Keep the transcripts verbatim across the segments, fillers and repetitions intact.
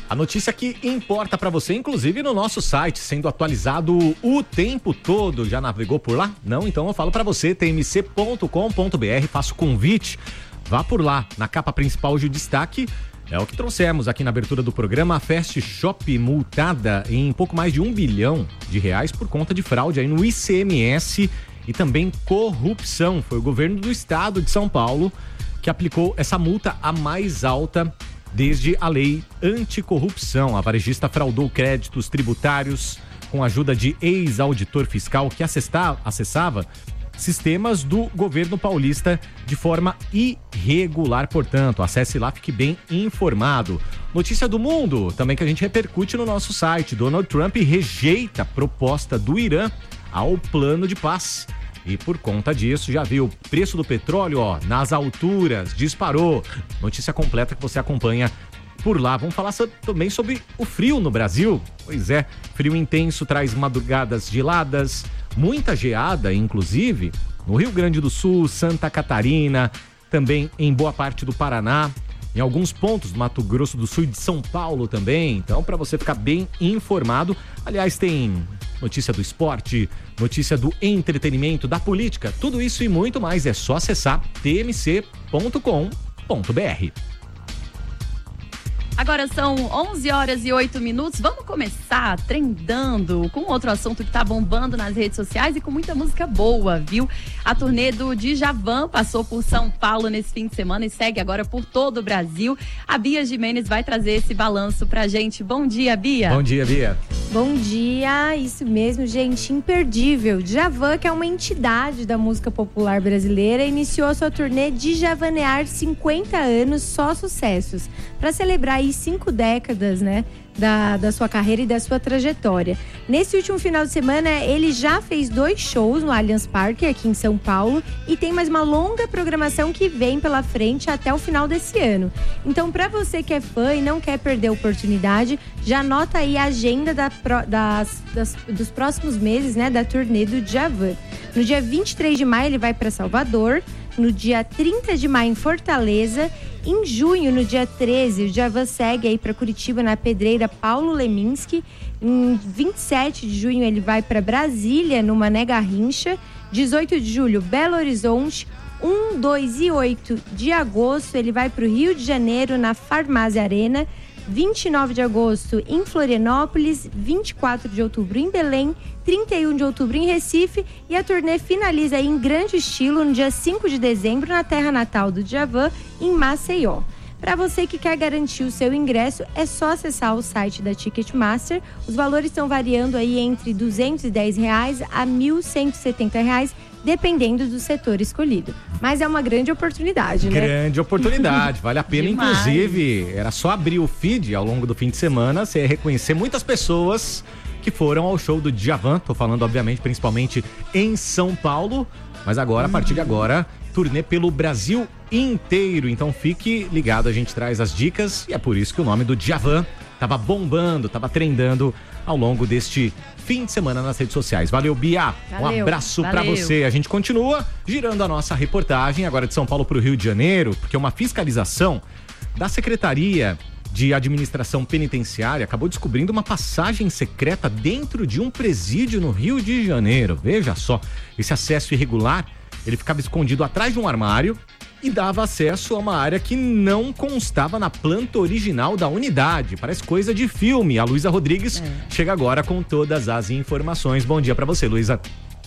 A notícia que importa para você, inclusive no nosso site, sendo atualizado o tempo todo. Já navegou por lá? Não? Então eu falo para você, t m c ponto com ponto b r, faço o convite, vá por lá. Na capa principal, hoje o destaque é o que trouxemos aqui na abertura do programa. A Fast Shop multada em pouco mais de um bilhão de reais por conta de fraude aí no I C M S e também corrupção. Foi o governo do estado de São Paulo que aplicou essa multa a mais alta desde a lei anticorrupção. A varejista fraudou créditos tributários com a ajuda de ex-auditor fiscal que acessava, acessava sistemas do governo paulista de forma irregular, portanto. Acesse lá, fique bem informado. Notícia do mundo, também que a gente repercute no nosso site. Donald Trump rejeita a proposta do Irã ao plano de paz. E por conta disso, já viu, o preço do petróleo, ó, nas alturas, disparou. Notícia completa que você acompanha por lá. Vamos falar so- também sobre o frio no Brasil. Pois é, frio intenso traz madrugadas geladas, muita geada, inclusive, no Rio Grande do Sul, Santa Catarina, também em boa parte do Paraná, em alguns pontos do Mato Grosso do Sul e de São Paulo também. Então, para você ficar bem informado, aliás, tem notícia do esporte, notícia do entretenimento, da política, tudo isso e muito mais. É só acessar t m c ponto com ponto b r. Agora são onze horas e oito minutos. Vamos começar trendando com outro assunto que tá bombando nas redes sociais e com muita música boa, viu? A turnê do Djavan passou por São Paulo nesse fim de semana e segue agora por todo o Brasil. A Bia Gimenez vai trazer esse balanço pra gente. Bom dia, Bia. Bom dia, Bia. Bom dia, isso mesmo, gente, imperdível. Djavan, que é uma entidade da música popular brasileira, iniciou sua turnê Djavanear cinquenta anos, só sucessos, para celebrar aí cinco décadas, né, da, da sua carreira e da sua trajetória. Nesse último final de semana, ele já fez dois shows no Allianz Parque, aqui em São Paulo, e tem mais uma longa programação que vem pela frente até o final desse ano. Então, para você que é fã e não quer perder a oportunidade, já anota aí a agenda da, das, das, dos próximos meses, né, da turnê do Djavan. No dia vinte e três de maio, ele vai para Salvador. No dia trinta de maio, em Fortaleza. Em junho, no dia treze, o Djavan segue aí para Curitiba, na Pedreira Paulo Leminski. Em vinte e sete de junho, ele vai para Brasília, no Mané Garrincha. dezoito de julho, Belo Horizonte. um, dois e oito de agosto, ele vai para o Rio de Janeiro, na Farmácia Arena. vinte e nove de agosto em Florianópolis, vinte e quatro de outubro em Belém, trinta e um de outubro em Recife, e a turnê finaliza aí em grande estilo no dia cinco de dezembro na terra natal do Djavan, em Maceió. Para você que quer garantir o seu ingresso, é só acessar o site da Ticketmaster. Os valores estão variando aí entre duzentos e dez reais a mil cento e setenta reais, dependendo do setor escolhido. Mas é uma grande oportunidade, né? Grande oportunidade, vale a pena. Demais. Inclusive, era só abrir o feed ao longo do fim de semana, você ia reconhecer muitas pessoas que foram ao show do Djavan. Tô falando, obviamente, principalmente em São Paulo, mas agora, a partir de agora, turnê pelo Brasil inteiro. Então fique ligado, a gente traz as dicas e é por isso que o nome do Djavan tava bombando, tava trendando ao longo deste fim de semana nas redes sociais. Valeu, Bia. Valeu, um abraço pra valeu. você. A gente continua girando a nossa reportagem agora de São Paulo pro Rio de Janeiro, porque uma fiscalização da Secretaria de Administração Penitenciária acabou descobrindo uma passagem secreta dentro de um presídio no Rio de Janeiro. Veja só, esse acesso irregular, ele ficava escondido atrás de um armário e dava acesso a uma área que não constava na planta original da unidade. Parece coisa de filme. A Luísa Rodrigues é. chega agora com todas as informações. Bom dia pra você, Luísa.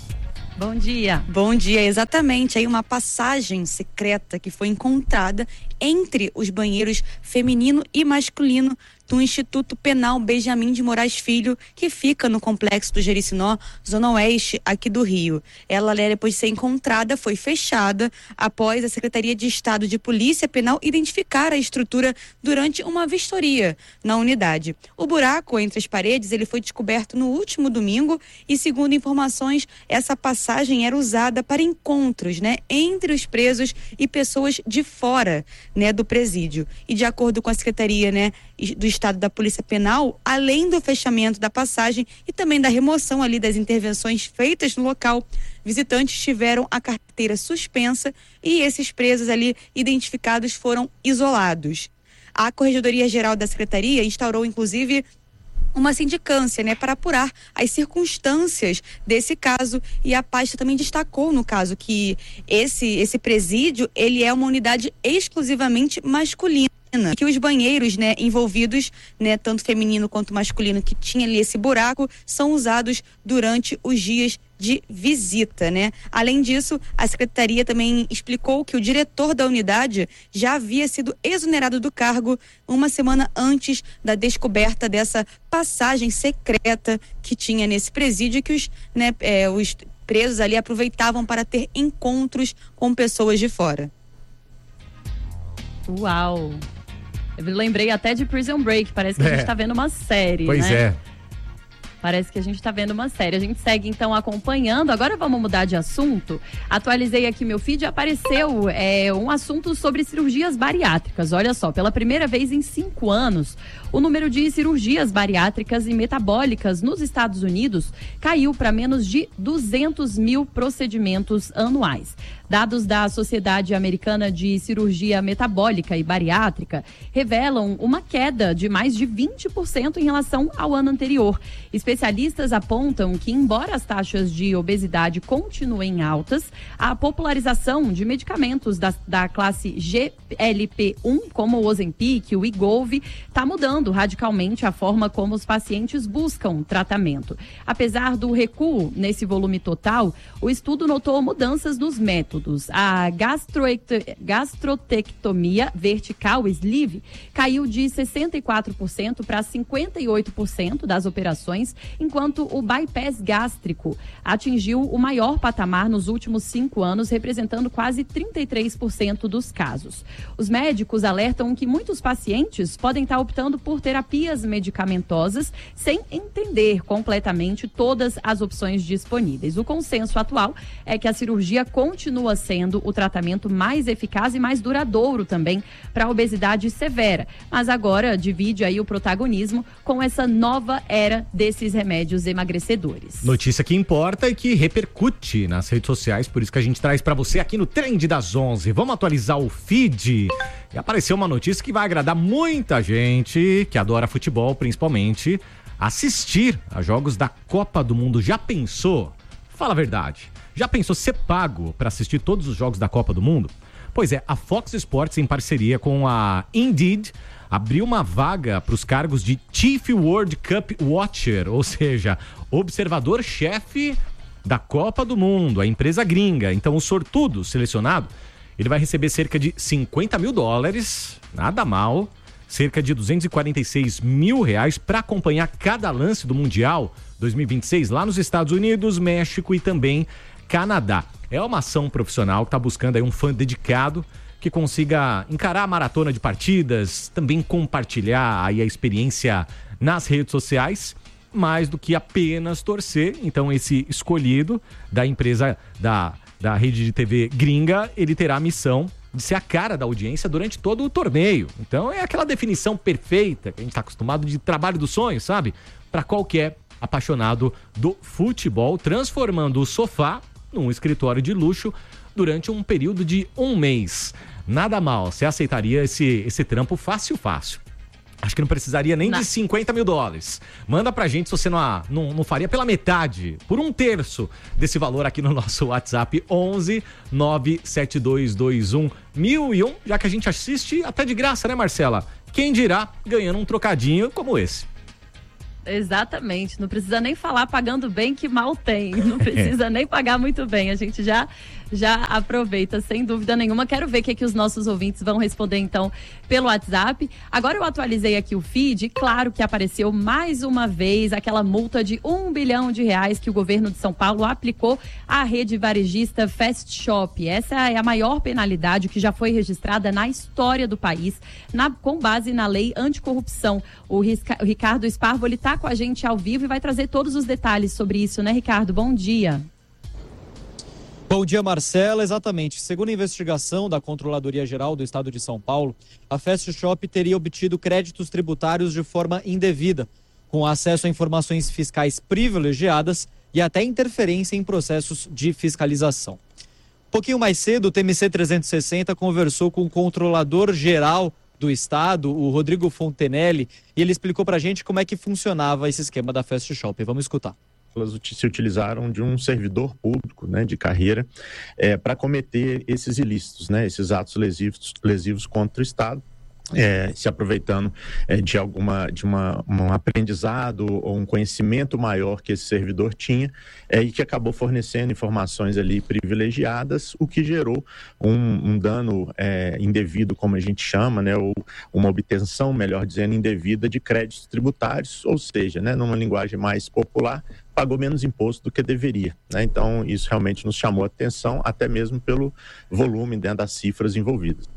Bom dia. Bom dia, exatamente. Aí uma passagem secreta que foi encontrada entre os banheiros feminino e masculino do Instituto Penal Benjamin de Moraes Filho, que fica no complexo do Jericinó, zona oeste aqui do Rio. Ela, depois de ser encontrada, foi fechada após a Secretaria de Estado de Polícia Penal identificar a estrutura durante uma vistoria na unidade. O buraco entre as paredes, ele foi descoberto no último domingo e, segundo informações, essa passagem era usada para encontros, né, entre os presos e pessoas de fora, né, do presídio. E de acordo com a Secretaria, né, do Estado da Polícia Penal, além do fechamento da passagem e também da remoção ali das intervenções feitas no local, visitantes tiveram a carteira suspensa e esses presos ali identificados foram isolados. A Corregedoria Geral da Secretaria instaurou, inclusive, uma sindicância, né, para apurar as circunstâncias desse caso, e a pasta também destacou no caso que esse, esse presídio, ele é uma unidade exclusivamente masculina, que os banheiros, né, envolvidos, né, tanto feminino quanto masculino, que tinha ali esse buraco, são usados durante os dias de visita, né? Além disso, a secretaria também explicou que o diretor da unidade já havia sido exonerado do cargo uma semana antes da descoberta dessa passagem secreta que tinha nesse presídio, que os, né, é, os presos ali aproveitavam para ter encontros com pessoas de fora. Uau! Eu lembrei até de Prison Break, parece que é. a gente tá vendo uma série, pois né? é. Parece que a gente está vendo uma série. A gente segue, então, acompanhando. Agora vamos mudar de assunto. Atualizei aqui meu feed e apareceu é, um assunto sobre cirurgias bariátricas. Olha só, pela primeira vez em cinco anos, o número de cirurgias bariátricas e metabólicas nos Estados Unidos caiu para menos de duzentos mil procedimentos anuais. Dados da Sociedade Americana de Cirurgia Metabólica e Bariátrica revelam uma queda de mais de vinte por cento em relação ao ano anterior. Especialistas apontam que, embora as taxas de obesidade continuem altas, a popularização de medicamentos da, da classe G L P um, como o Ozempic e o Wegovy, está mudando radicalmente a forma como os pacientes buscam tratamento. Apesar do recuo nesse volume total, o estudo notou mudanças nos métodos. A gastrotectomia vertical, sleeve, caiu de sessenta e quatro por cento para cinquenta e oito por cento das operações, enquanto o bypass gástrico atingiu o maior patamar nos últimos cinco anos, representando quase trinta e três por cento dos casos. Os médicos alertam que muitos pacientes podem estar optando por terapias medicamentosas sem entender completamente todas as opções disponíveis. O consenso atual é que a cirurgia continua sendo o tratamento mais eficaz e mais duradouro também para a obesidade severa, mas agora divide aí o protagonismo com essa nova era desses remédios emagrecedores. Notícia que importa e que repercute nas redes sociais, por isso que a gente traz para você aqui no Trend das onze. Vamos atualizar o feed. E apareceu uma notícia que vai agradar muita gente que adora futebol, principalmente, assistir a jogos da Copa do Mundo. Já pensou? Fala a verdade. Já pensou ser pago para assistir todos os jogos da Copa do Mundo? Pois é, a Fox Sports, em parceria com a Indeed, abriu uma vaga para os cargos de Chief World Cup Watcher, ou seja, observador-chefe da Copa do Mundo, a empresa gringa. Então, o sortudo selecionado, ele vai receber cerca de cinquenta mil dólares, nada mal, cerca de duzentos e quarenta e seis mil reais para acompanhar cada lance do Mundial dois mil e vinte e seis lá nos Estados Unidos, México e também Canadá. É uma ação profissional que está buscando aí um fã dedicado que consiga encarar a maratona de partidas, também compartilhar aí a experiência nas redes sociais, mais do que apenas torcer. Então, esse escolhido da empresa da, da rede de T V gringa, ele terá a missão de ser a cara da audiência durante todo o torneio. Então, é aquela definição perfeita que a gente está acostumado de trabalho dos sonhos, sabe? Para qualquer apaixonado do futebol, transformando o sofá num escritório de luxo durante um período de um mês. Nada mal, você aceitaria esse, esse trampo fácil, fácil. Acho que não precisaria nem não. de cinquenta mil dólares. Manda pra gente se você não, não, não faria pela metade, por um terço desse valor aqui no nosso WhatsApp onze nove sete dois dois um mil e um, já que a gente assiste até de graça, né, Marcela? Quem dirá ganhando um trocadinho como esse. Exatamente, não precisa nem falar pagando bem que mal tem, não precisa é. nem pagar muito bem, a gente já, já aproveita sem dúvida nenhuma. Quero ver o que, que os nossos ouvintes vão responder então pelo WhatsApp. Agora eu atualizei aqui o feed e claro que apareceu mais uma vez aquela multa de um bilhão de reais que o governo de São Paulo aplicou à rede varejista Fast Shop. Essa é a maior penalidade que já foi registrada na história do país, na, com base na lei anticorrupção. O, Risca, o Ricardo Sparvoli está com a gente ao vivo e vai trazer todos os detalhes sobre isso, né, Ricardo? Bom dia. Bom dia, Marcela. Exatamente. Segundo a investigação da Controladoria Geral do Estado de São Paulo, a Fast Shop teria obtido créditos tributários de forma indevida, com acesso a informações fiscais privilegiadas e até interferência em processos de fiscalização. Um pouquinho mais cedo, o T M C trezentos e sessenta conversou com o Controlador Geral do estado, o Rodrigo Fontenelle, e ele explicou pra gente como é que funcionava esse esquema da Fast Shop. Vamos escutar. Elas se utilizaram de um servidor público, né, de carreira, é, para cometer esses ilícitos, né, esses atos lesivos, lesivos contra o Estado. É, se aproveitando é, de alguma de uma, um aprendizado ou um conhecimento maior que esse servidor tinha é, e que acabou fornecendo informações ali privilegiadas, o que gerou um, um dano é, indevido, como a gente chama, né, ou uma obtenção, melhor dizendo, indevida de créditos tributários, ou seja, né, numa linguagem mais popular, pagou menos imposto do que deveria, né? Então isso realmente nos chamou a atenção, até mesmo pelo volume, né, das cifras envolvidas.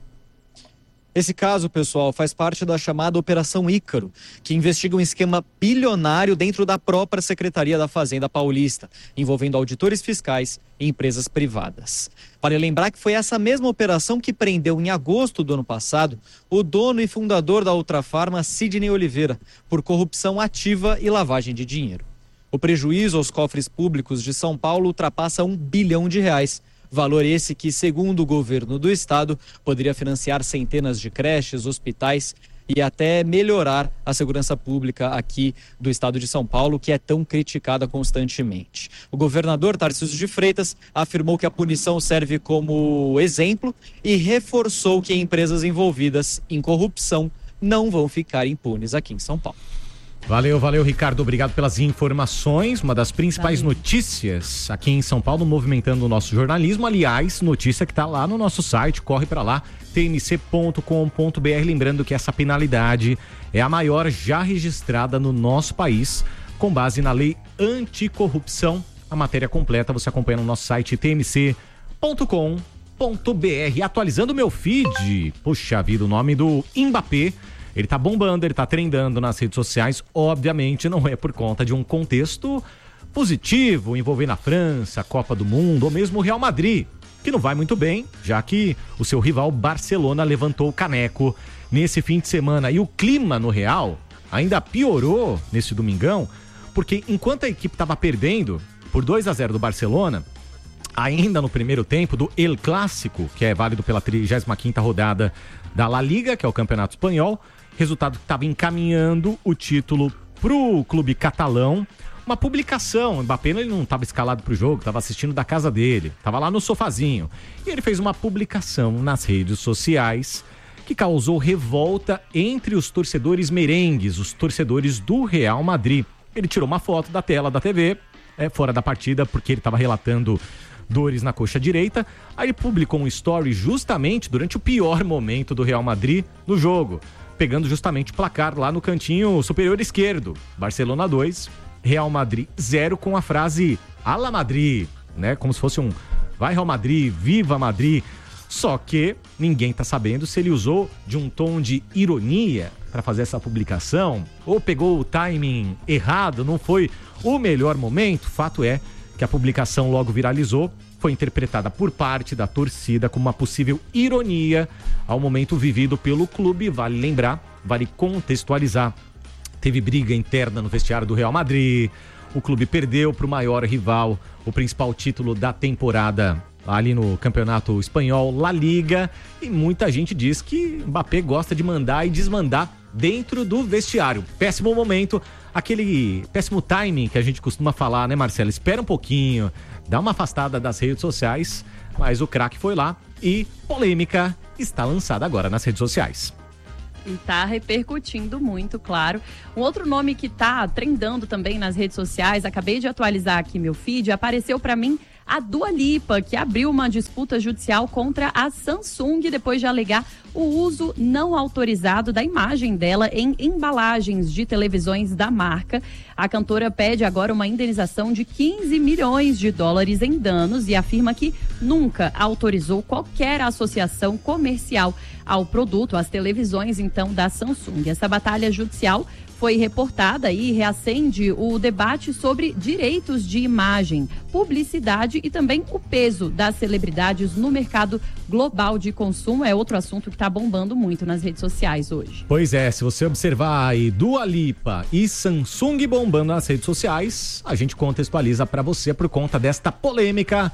Esse caso, pessoal, faz parte da chamada Operação Ícaro, que investiga um esquema bilionário dentro da própria Secretaria da Fazenda Paulista, envolvendo auditores fiscais e empresas privadas. Vale lembrar que foi essa mesma operação que prendeu em agosto do ano passado o dono e fundador da Ultrafarma, Sidney Oliveira, por corrupção ativa e lavagem de dinheiro. O prejuízo aos cofres públicos de São Paulo ultrapassa um bilhão de reais. Valor esse que, segundo o governo do estado, poderia financiar centenas de creches, hospitais e até melhorar a segurança pública aqui do estado de São Paulo, que é tão criticada constantemente. O governador Tarcísio de Freitas afirmou que a punição serve como exemplo e reforçou que empresas envolvidas em corrupção não vão ficar impunes aqui em São Paulo. Valeu, valeu, Ricardo. Obrigado pelas informações. Uma das principais valeu. notícias aqui em São Paulo, movimentando o nosso jornalismo. Aliás, notícia que está lá no nosso site, corre para lá, t m c ponto com ponto b r. Lembrando que essa penalidade é a maior já registrada no nosso país, com base na lei anticorrupção. A matéria completa você acompanha no nosso site t m c ponto com ponto b r. Atualizando o meu feed, puxa vida, o nome do Mbappé. Ele tá bombando, ele tá trendando nas redes sociais. Obviamente não é por conta de um contexto positivo envolvendo a França, a Copa do Mundo ou mesmo o Real Madrid, que não vai muito bem, já que o seu rival Barcelona levantou o caneco nesse fim de semana. E o clima no Real ainda piorou nesse domingão, porque enquanto a equipe estava perdendo por dois a zero do Barcelona, ainda no primeiro tempo do El Clássico, que é válido pela trigésima quinta rodada da La Liga, que é o campeonato espanhol, resultado que estava encaminhando o título pro clube catalão. Uma publicação, o Mbappé ele não estava escalado pro jogo, estava assistindo da casa dele, estava lá no sofazinho. E ele fez uma publicação nas redes sociais que causou revolta entre os torcedores merengues, os torcedores do Real Madrid. Ele tirou uma foto da tela da T V, é, fora da partida, porque ele estava relatando dores na coxa direita. Aí ele publicou um story justamente durante o pior momento do Real Madrid no jogo, pegando justamente o placar lá no cantinho superior esquerdo. Barcelona dois, Real Madrid zero, com a frase Ala Madrid, né? Como se fosse um vai Real Madrid, viva Madrid. Só que ninguém tá sabendo se ele usou de um tom de ironia para fazer essa publicação ou pegou o timing errado, não foi o melhor momento. Fato é que a publicação logo viralizou, foi interpretada por parte da torcida como uma possível ironia ao momento vivido pelo clube. Vale lembrar, vale contextualizar. Teve briga interna no vestiário do Real Madrid, o clube perdeu para o maior rival o principal título da temporada ali no campeonato espanhol, La Liga, e muita gente diz que Mbappé gosta de mandar e desmandar dentro do vestiário. Péssimo momento, aquele péssimo timing que a gente costuma falar, né, Marcelo? Espera um pouquinho, dá uma afastada das redes sociais, mas o craque foi lá e polêmica está lançada agora nas redes sociais. E tá repercutindo muito, claro. Um outro nome que tá trendando também nas redes sociais, acabei de atualizar aqui meu feed, apareceu para mim a Dua Lipa, que abriu uma disputa judicial contra a Samsung depois de alegar o uso não autorizado da imagem dela em embalagens de televisões da marca. A cantora pede agora uma indenização de quinze milhões de dólares em danos e afirma que nunca autorizou qualquer associação comercial ao produto, às televisões, então, da Samsung. Essa batalha judicial foi reportada e reacende o debate sobre direitos de imagem, publicidade e também o peso das celebridades no mercado global de consumo. É outro assunto que está bombando muito nas redes sociais hoje. Pois é, se você observar aí Dua Lipa e Samsung bombando nas redes sociais, a gente contextualiza para você por conta desta polêmica.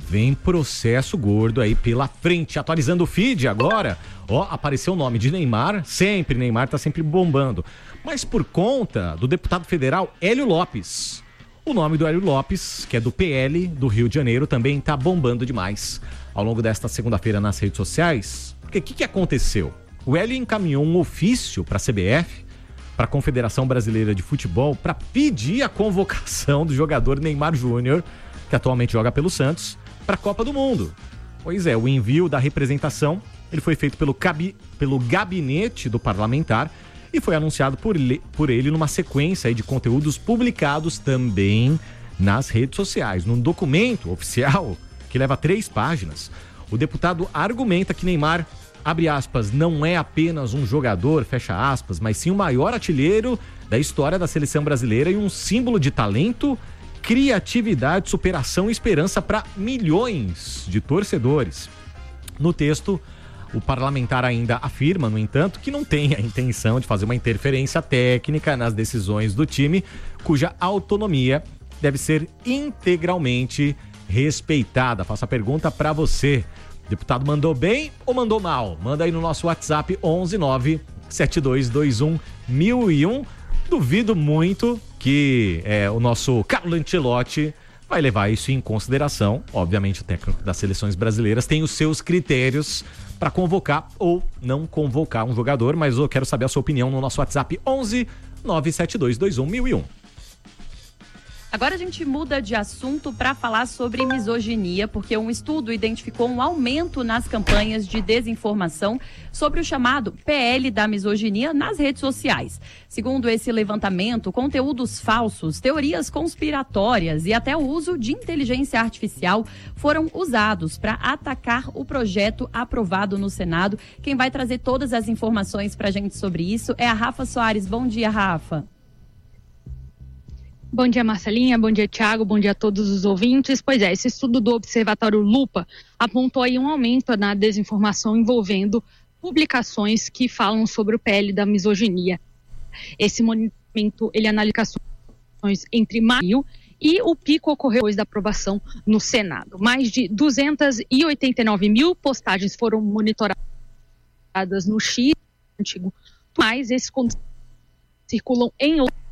vem processo gordo aí pela frente. Atualizando o feed agora, ó, apareceu o nome de Neymar, sempre, Neymar tá sempre bombando. Mas por conta do deputado federal Hélio Lopes. O nome do Hélio Lopes, que é do P L do Rio de Janeiro, também tá bombando demais ao longo desta segunda-feira nas redes sociais. Porque o que, que aconteceu? O Hélio encaminhou um ofício para a C B F, para a Confederação Brasileira de Futebol, para pedir a convocação do jogador Neymar Júnior, que atualmente joga pelo Santos, para a Copa do Mundo. Pois é, o envio da representação ele foi feito pelo, cabi, pelo gabinete do parlamentar e foi anunciado por, por ele numa sequência aí de conteúdos publicados também nas redes sociais. Num documento oficial que leva três páginas, o deputado argumenta que Neymar, abre aspas, não é apenas um jogador, fecha aspas, mas sim o maior artilheiro da história da seleção brasileira e um símbolo de talento, criatividade, superação e esperança para milhões de torcedores. No texto, o parlamentar ainda afirma, no entanto, que não tem a intenção de fazer uma interferência técnica nas decisões do time, cuja autonomia deve ser integralmente respeitada. Faço a pergunta para você. O deputado mandou bem ou mandou mal? Manda aí no nosso WhatsApp onze nove sete dois dois um mil e um. Duvido muito que é, o nosso Carlo Ancelotti vai levar isso em consideração. Obviamente o técnico das seleções brasileiras tem os seus critérios para convocar ou não convocar um jogador, mas eu quero saber a sua opinião no nosso WhatsApp onze nove sete dois dois um mil e um. Agora a gente muda de assunto para falar sobre misoginia, porque um estudo identificou um aumento nas campanhas de desinformação sobre o chamado P L da misoginia nas redes sociais. Segundo esse levantamento, conteúdos falsos, teorias conspiratórias e até o uso de inteligência artificial foram usados para atacar o projeto aprovado no Senado. Quem vai trazer todas as informações para a gente sobre isso é a Rafa Soares. Bom dia, Rafa. Bom dia, Marcelinha. Bom dia, Thiago. Bom dia a todos os ouvintes. Pois é, esse estudo do Observatório Lupa apontou aí um aumento na desinformação envolvendo publicações que falam sobre o P L da misoginia. Esse monitoramento, ele analisa entre maio e o pico ocorreu depois da aprovação no Senado. Mais de duzentas e oitenta e nove mil postagens foram monitoradas no X, antigo, mas esses conteúdos circulam em outros.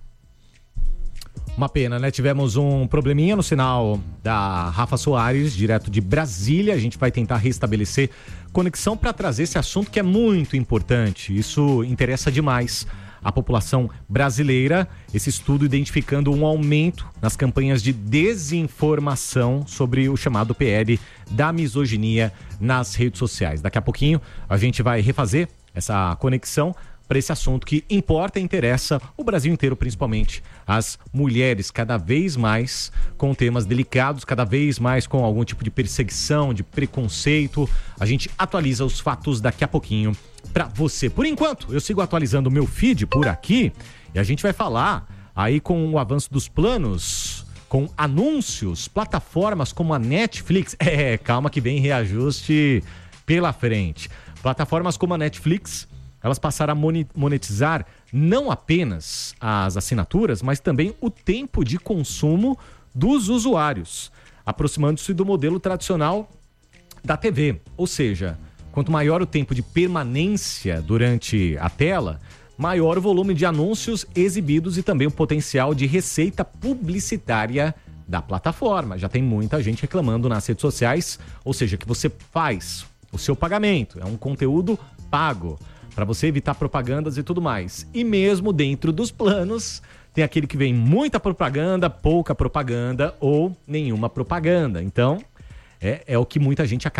Uma pena, né? Tivemos um probleminha no sinal da Rafa Soares, direto de Brasília. A gente vai tentar restabelecer conexão para trazer esse assunto que é muito importante. Isso interessa demais a população brasileira. Esse estudo identificando um aumento nas campanhas de desinformação sobre o chamado P L da misoginia nas redes sociais. Daqui a pouquinho a gente vai refazer essa conexão para esse assunto que importa e interessa o Brasil inteiro, principalmente as mulheres, cada vez mais com temas delicados, cada vez mais com algum tipo de perseguição, de preconceito. A gente atualiza os fatos daqui a pouquinho para você. Por enquanto, eu sigo atualizando o meu feed por aqui e a gente vai falar aí com o avanço dos planos, com anúncios, plataformas como a Netflix. É, calma que vem reajuste pela frente. Plataformas como a Netflix, elas passaram a monetizar não apenas as assinaturas, mas também o tempo de consumo dos usuários, aproximando-se do modelo tradicional da T V. Ou seja, quanto maior o tempo de permanência durante a tela, maior o volume de anúncios exibidos e também o potencial de receita publicitária da plataforma. Já tem muita gente reclamando nas redes sociais, ou seja, que você faz o seu pagamento, é um conteúdo pago, para você evitar propagandas e tudo mais. E mesmo dentro dos planos, tem aquele que vem muita propaganda, pouca propaganda ou nenhuma propaganda. Então, é, é o que muita gente acaba